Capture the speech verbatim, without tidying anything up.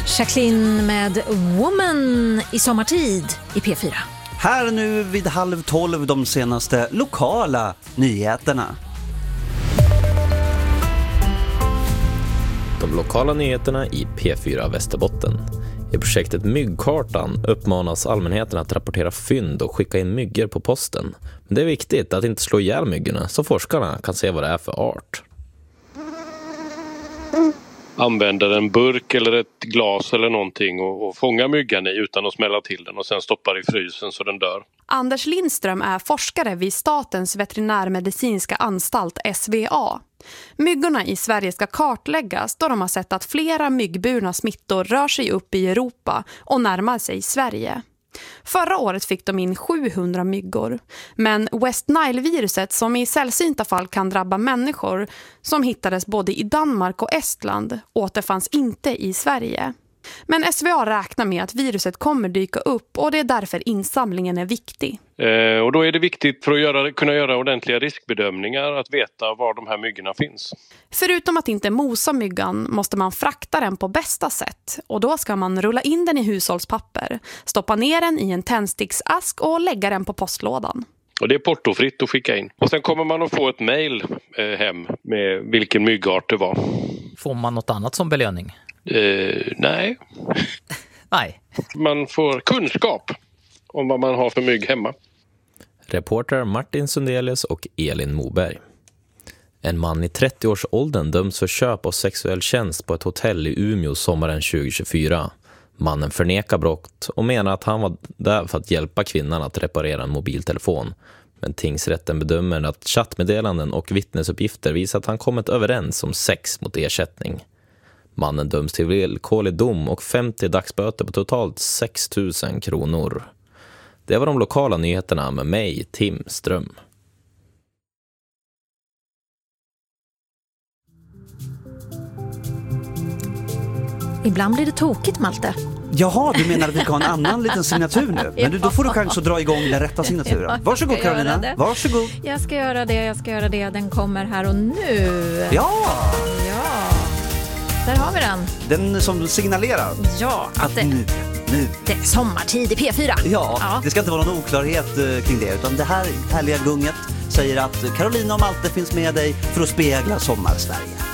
Jacqueline med Woman i sommartid i P fyra. Här nu vid halv tolv de senaste lokala nyheterna. De lokala nyheterna i P fyra Västerbotten. I projektet Myggkartan uppmanas allmänheten att rapportera fynd och skicka in myggor på posten. Men det är viktigt att inte slå ihjäl myggorna så forskarna kan se vad det är för art. Använder en burk eller ett glas eller någonting och, och fångar myggan i utan att smälla till den och sen stoppar i frysen så den dör. Anders Lindström är forskare vid Statens veterinärmedicinska anstalt S V A. Myggorna i Sverige ska kartläggas då de har sett att flera myggburna smittor rör sig upp i Europa och närmar sig Sverige. Förra året fick de in sjuhundra myggor, men West Nile-viruset som i sällsynta fall kan drabba människor som hittades både i Danmark och Estland återfanns inte i Sverige. Men S V A räknar med att viruset kommer dyka upp och det är därför insamlingen är viktig. Eh, och då är det viktigt för att göra, kunna göra ordentliga riskbedömningar att veta var de här myggorna finns. Förutom att inte mosa myggan måste man frakta den på bästa sätt. Och då ska man rulla in den i hushållspapper, stoppa ner den i en tändsticksask och lägga den på postlådan. Och det är portofritt att skicka in. Och sen kommer man att få ett mejl eh, hem med vilken myggart det var. Får man något annat som belöning? Eh, nej. Nej. Man får kunskap om vad man har för mygg hemma. Reporter Martin Sundelius och Elin Moberg. En man i trettio-årsåldern döms för köp av sexuell tjänst på ett hotell i Umeå sommaren tjugo tjugofyra. Mannen förnekar brott och menar att han var där för att hjälpa kvinnan att reparera en mobiltelefon. Men tingsrätten bedömer att chattmeddelanden och vittnesuppgifter visar att han kommit överens om sex mot ersättning. Mannen döms till villkorlig dom och femtio dagsböter på totalt sex tusen kronor. Det var de lokala nyheterna med mig, Tim Ström. Ibland blir det tokigt, Malte. Jaha, du menar att vi ska ha en annan liten signatur nu? Men du, då får du chans att dra igång den rätta signaturen. Varsågod Carolina, varsågod. Jag ska göra det, jag ska göra det. Den kommer här och nu. Ja! Ja, där har vi den. Den som signalerar Ja, att det, nu, nu. det är sommartid i P fyra. Ja, ja, det ska inte vara någon oklarhet uh, kring det. Utan det här härliga gunget säger att Carolina och Malte finns med dig för att spegla Sommarsverige.